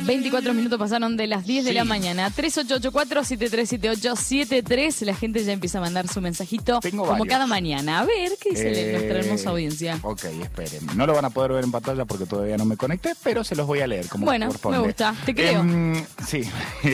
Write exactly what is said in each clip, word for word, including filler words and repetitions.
veinticuatro minutos pasaron de las diez Sí. de la mañana. tres ocho ocho cuatro, siete tres siete ocho, siete tres. La gente ya empieza a mandar su mensajito Tengo como varios. cada mañana. A ver, ¿qué dice Eh, nuestra hermosa audiencia? Ok, esperen. No lo van a poder ver en pantalla porque todavía no me conecté, pero se los voy a leer como Bueno, corresponde. me gusta, te creo. Em, sí.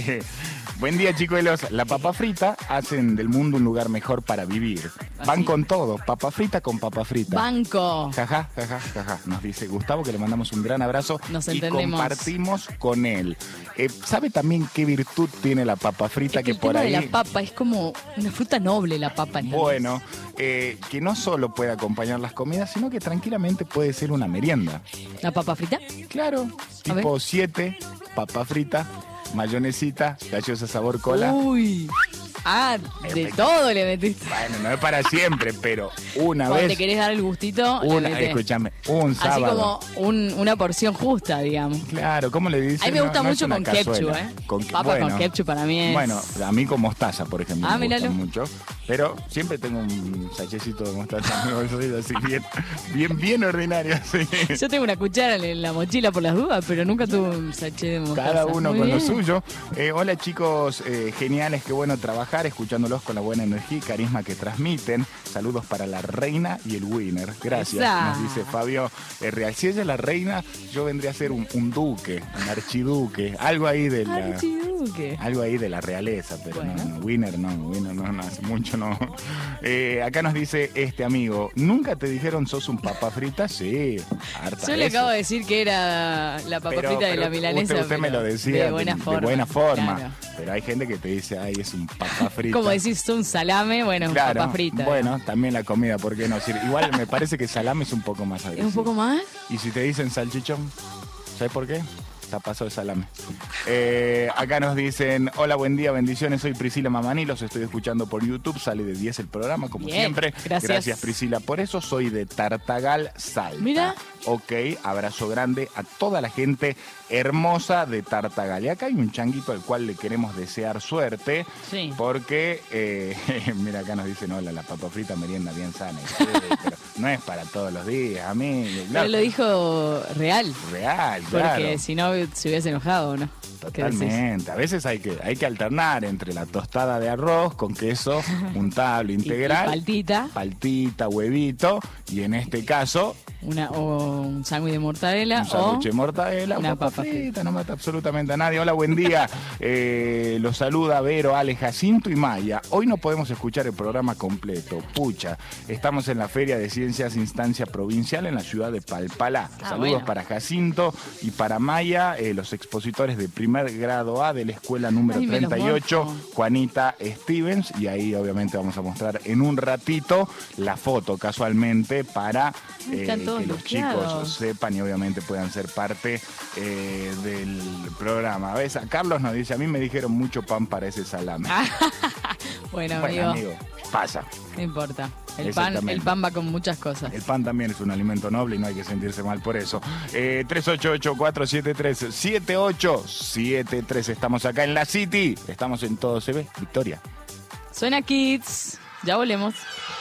Buen día, chicuelos. La papa frita hacen del mundo un lugar mejor para vivir. Van Así. con todo. Papa frita con papa frita. Banco. Jaja, jaja, jaja. Nos dice Gustavo que le mandamos un gran abrazo Nos y entendemos. compartimos con él. Eh, ¿Sabe también qué virtud tiene la papa frita? Es que que el por tema ahí. de la papa es como una fruta noble, la papa. ¿entendés? Bueno, eh, que no solo puede acompañar las comidas, sino que tranquilamente puede ser una merienda. ¿La papa frita? Claro, A ver. tipo siete, papa frita, mayonesita, gaseosa sabor cola. Uy. Ah, de todo le metiste. Bueno, no es para siempre, pero una Cuando te vez, querés dar el gustito, le una, metés. escúchame, un Así sábado. como un- una porción justa, digamos. Claro, ¿cómo le dicen? A mí me No- gusta no es mucho una con cazuela. ketchup, ¿eh? Con que- Papa bueno, con ketchup para mí es... Bueno, a mí con mostaza, por ejemplo, Ah, me gusta míralo. mucho. Pero siempre tengo un sachecito de mostaza en mi bolsillo, así bien, bien, bien ordinario. Así. Yo tengo una cuchara en la mochila por las dudas, pero nunca tuve un sachet de mostaza. Cada uno Muy con lo bien. suyo. Eh, hola chicos, eh, geniales, qué bueno trabajar, escuchándolos con la buena energía y carisma que transmiten. Saludos para la reina y el winner. Gracias, Esa. nos dice Fabio eh, Real. Si ella es la reina, yo vendría a ser un, un duque, un archiduque, algo ahí de la... Archiduque. Algo ahí de la realeza, pero Bueno. no, no, winner no, winner no, no, hace mucho no. Eh, acá nos dice este amigo, ¿nunca te dijeron sos un papa frita? Sí, harta Yo le veces. acabo de decir que era la papa Pero- frita de pero la milanesa. Usted, usted me pero lo decía de buena forma. buena forma. Claro. Pero hay gente que te dice, ay, es un papa frita. Como decís, un salame, bueno, Claro, papa frita. bueno, también la comida, ¿por qué no? Si- Igual me parece que salame es un poco más ¿Es agresivo. un poco más? Y si te dicen salchichón, ¿sabes por qué? Está paso de salame. Eh, acá nos dicen, hola, buen día, bendiciones, soy Priscila Mamani, los estoy escuchando por YouTube, sale de diez el programa, como Bien, siempre. gracias. Priscila. Por eso soy de Tartagal, Salta. Mira. Ok, abrazo grande a toda la gente hermosa de Tartagal. Y acá hay un changuito al cual le queremos desear suerte, Sí. porque, eh, mira, acá nos dicen, hola, la papa frita merienda bien sana. Sí, pero no es para todos los días, amigo. Pero lo dijo real, Real, porque claro. si no se hubiese enojado, ¿no? ¿Qué decís? Totalmente. A veces hay que, hay que alternar entre la tostada de arroz con queso untable Y- y integral, paltita, paltita, huevito, y en este caso, una, o un sándwich de mortadela, un sándwich de o mortadela, una papa papa frita, no mata absolutamente a nadie. Hola, buen día. Eh, los saluda Vero, Ale, Jacinto y Maya. Hoy no podemos escuchar el programa completo. Pucha, estamos en la Feria de Ciencias Instancia Provincial en la ciudad de Palpalá. Ah, Saludos bueno. para Jacinto y para Maya, eh, los expositores de primer grado A de la escuela número Ay, me los treinta y ocho, morfo. Juanita Stevens. Y ahí obviamente vamos a mostrar en un ratito la foto casualmente para Ay, eh, están todos que los luqueados. chicos sepan y obviamente puedan ser parte eh, del programa. ¿Ves? A Carlos nos dice, a mí me dijeron mucho pan para ese salame. bueno, Bueno, amigo, amigo, pasa. no importa. El pan, Exactamente. el pan va con muchas cosas. El pan también es un alimento noble y no hay que sentirse mal por eso. Eh, tres ocho ocho, cuatro siete tres, siete ocho siete tres. Estamos acá en la City. Estamos en Todo Se Ve. Victoria. Suena Kids. Ya volvemos.